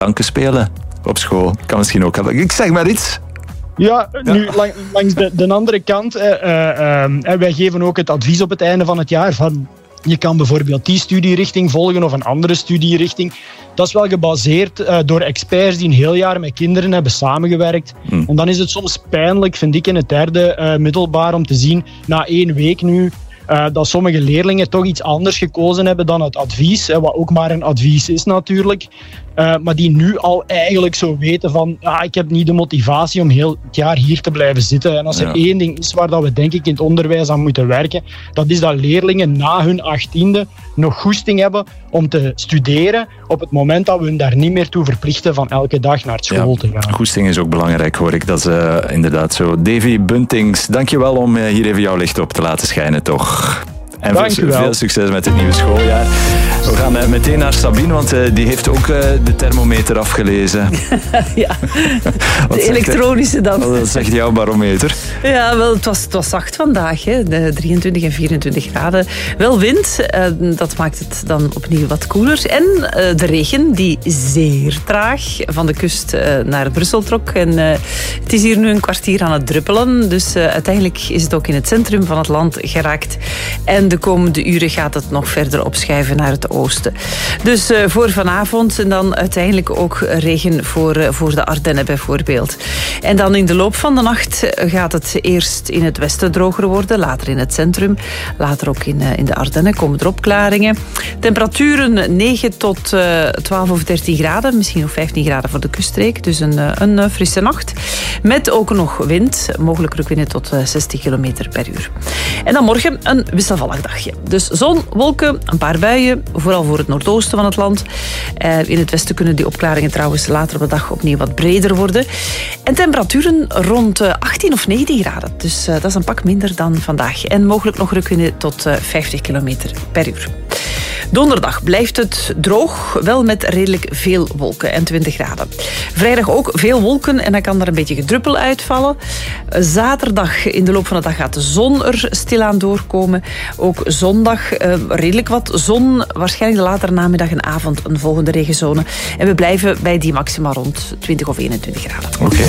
danken spelen op school. Kan misschien ook hebben. Ik zeg maar iets. Ja, nu langs de andere kant. Wij geven ook het advies op het einde van het jaar van... Je kan bijvoorbeeld die studierichting volgen of een andere studierichting. Dat is wel gebaseerd door experts die een heel jaar met kinderen hebben samengewerkt. En dan is het soms pijnlijk, vind ik, in het derde middelbaar om te zien, na 1 week nu, dat sommige leerlingen toch iets anders gekozen hebben dan het advies. Wat ook maar een advies is natuurlijk. Maar die nu al eigenlijk zo weten van... ik heb niet de motivatie om heel het jaar hier te blijven zitten. En als er één ding is waar dat we denk ik in het onderwijs aan moeten werken... dat is dat leerlingen na hun 18e nog goesting hebben om te studeren... op het moment dat we hun daar niet meer toe verplichten van elke dag naar school te gaan. Goesting is ook belangrijk, hoor ik. Dat is inderdaad zo. Davy Buntings, dankjewel om hier even jouw licht op te laten schijnen, toch? En veel succes met het nieuwe schooljaar. We gaan meteen naar Sabine, want die heeft ook de thermometer afgelezen. Ja, de elektronische dan. Wat zegt jouw barometer? Ja, wel, het was zacht vandaag, hè. De 23 en 24 graden. Wel wind, dat maakt het dan opnieuw wat koeler. En de regen, die zeer traag van de kust naar Brussel trok. En het is hier nu een kwartier aan het druppelen. Dus uiteindelijk is het ook in het centrum van het land geraakt. En de komende uren gaat het nog verder opschuiven naar het oosten. Dus voor vanavond en dan uiteindelijk ook regen voor de Ardennen bijvoorbeeld. En dan in de loop van de nacht gaat het eerst in het westen droger worden, later in het centrum, later ook in de Ardennen komen er opklaringen. Temperaturen 9 tot 12 of 13 graden, misschien nog 15 graden voor de kuststreek, dus een frisse nacht. Met ook nog wind, mogelijk winden tot 60 km per uur. En dan morgen een wisselvallig dagje. Dus zon, wolken, een paar buien, vooral voor het noordoosten van het land. In het westen kunnen die opklaringen trouwens later op de dag opnieuw wat breder worden. En temperaturen rond 18 of 19 graden. Dus dat is een pak minder dan vandaag. En mogelijk nog rukwinden tot 50 km per uur. Donderdag blijft het droog, wel met redelijk veel wolken en 20 graden. Vrijdag ook veel wolken en dan kan er een beetje gedruppel uitvallen. Zaterdag in de loop van de dag gaat de zon er stilaan doorkomen. Ook zondag redelijk wat zon. Waarschijnlijk de latere namiddag en avond een volgende regenzone. En we blijven bij die maxima rond 20 of 21 graden. Oké.